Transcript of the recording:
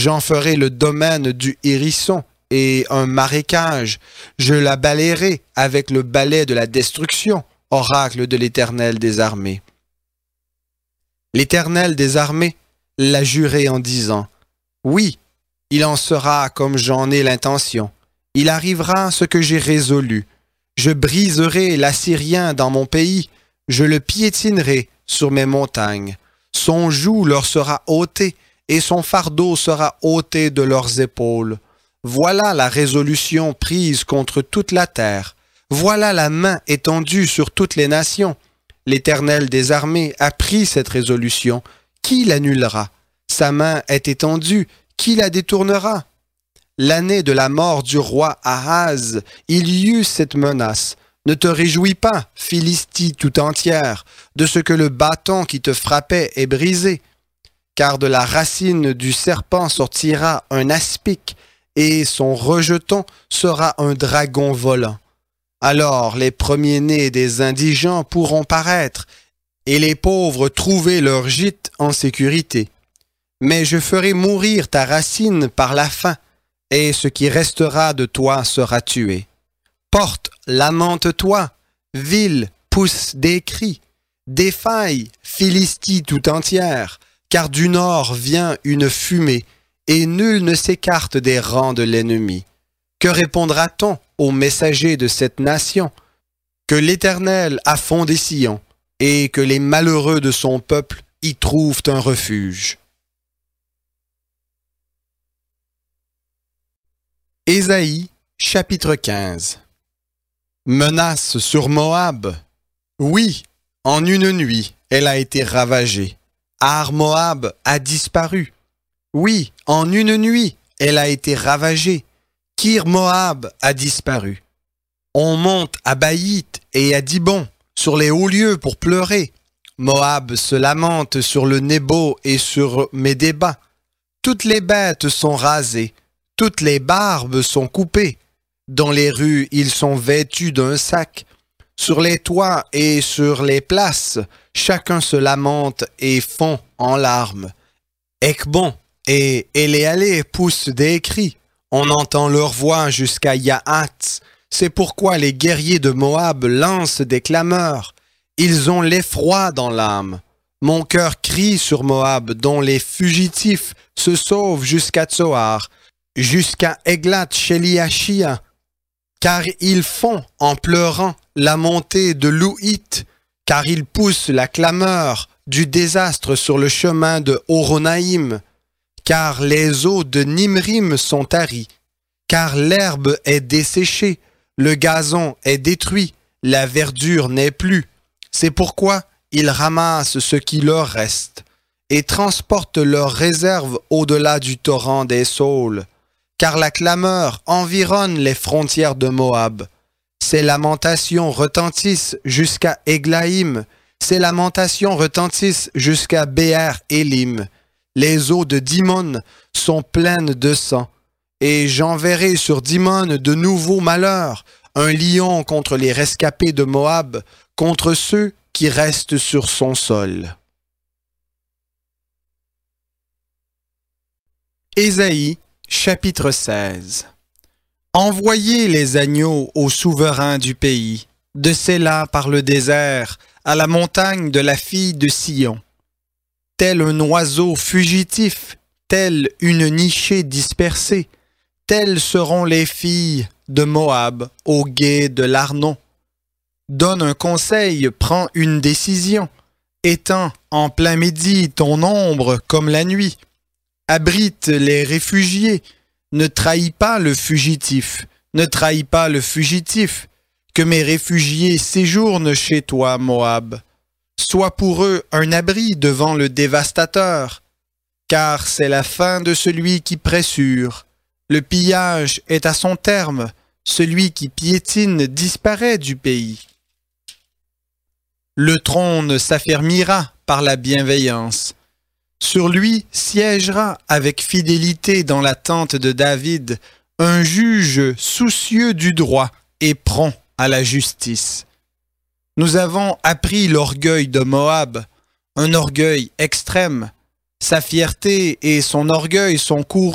J'en ferai le domaine du hérisson et un marécage. Je la balayerai avec le balai de la destruction, oracle de l'Éternel des armées. L'Éternel des armées l'a juré en disant, « Oui, il en sera comme j'en ai l'intention. Il arrivera ce que j'ai résolu. Je briserai l'Assyrien dans mon pays, je le piétinerai sur mes montagnes. Son joug leur sera ôté, et son fardeau sera ôté de leurs épaules. Voilà la résolution prise contre toute la terre. Voilà la main étendue sur toutes les nations. L'Éternel des armées a pris cette résolution. Qui l'annulera? Sa main est étendue. Qui la détournera? L'année de la mort du roi Ahaz, il y eut cette menace. Ne te réjouis pas, Philistie tout entière, de ce que le bâton qui te frappait est brisé. Car de la racine du serpent sortira un aspic, et son rejeton sera un dragon volant. Alors les premiers-nés des indigents pourront paraître, et les pauvres trouver leur gîte en sécurité. Mais je ferai mourir ta racine par la faim, et ce qui restera de toi sera tué. Porte, lamente-toi, ville, pousse des cris, défaille, Philistie tout entière, car du nord vient une fumée, et nul ne s'écarte des rangs de l'ennemi. Que répondra-t-on aux messagers de cette nation? Que l'Éternel a fondé Sion, et que les malheureux de son peuple y trouvent un refuge. Ésaïe, chapitre 15. Menace sur Moab. Oui, en une nuit, elle a été ravagée. Ar Moab a disparu. Oui, en une nuit, elle a été ravagée. Kir Moab a disparu. On monte à Baït et à Dibon, sur les hauts lieux pour pleurer. Moab se lamente sur le Nebo et sur Médéba. Toutes les bêtes sont rasées. Toutes les barbes sont coupées. Dans les rues, ils sont vêtus d'un sac. Sur les toits et sur les places, chacun se lamente et fond en larmes. Ekbon et Éléalé poussent des cris. On entend leur voix jusqu'à Yahat. C'est pourquoi les guerriers de Moab lancent des clameurs. Ils ont l'effroi dans l'âme. Mon cœur crie sur Moab, dont les fugitifs se sauvent jusqu'à Tsoar, jusqu'à Eglat-Sheliachia, car ils font, en pleurant, la montée de Louhit, car ils poussent la clameur du désastre sur le chemin de Horonaïm, car les eaux de Nimrim sont taries, car l'herbe est desséchée, le gazon est détruit, la verdure n'est plus. C'est pourquoi ils ramassent ce qui leur reste et transportent leurs réserves au-delà du torrent des Saules. Car la clameur environne les frontières de Moab. Ses lamentations retentissent jusqu'à Eglaïm. Ses lamentations retentissent jusqu'à Béer-Élim. Les eaux de Dimon sont pleines de sang. Et j'enverrai sur Dimon de nouveaux malheurs, un lion contre les rescapés de Moab, contre ceux qui restent sur son sol. Ésaïe, chapitre 16. Envoyez les agneaux aux souverains du pays, de Séla par le désert, à la montagne de la fille de Sion. Tel un oiseau fugitif, telle une nichée dispersée, telles seront les filles de Moab au gué de l'Arnon. Donne un conseil, prends une décision. Étends en plein midi ton ombre comme la nuit. Abrite les réfugiés. Ne trahis pas le fugitif. Ne trahis pas le fugitif. Que mes réfugiés séjournent chez toi, Moab. Sois pour eux un abri devant le dévastateur. Car c'est la fin de celui qui pressure. Le pillage est à son terme. Celui qui piétine disparaît du pays. Le trône s'affermira par la bienveillance. Sur lui siégera avec fidélité dans la tente de David un juge soucieux du droit et prompt à la justice. Nous avons appris l'orgueil de Moab, un orgueil extrême. Sa fierté et son orgueil sont courus